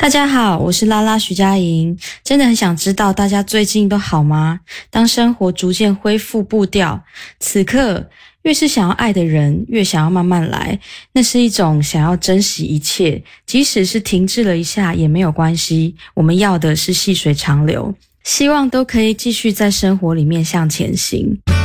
大家好，我是拉拉徐佳莹，真的很想知道大家最近都好吗？当生活逐渐恢复步调，此刻越是想要爱的人，越想要慢慢来，那是一种想要珍惜一切，即使是停滞了一下也没有关系，我们要的是细水长流，希望都可以继续在生活里面向前行。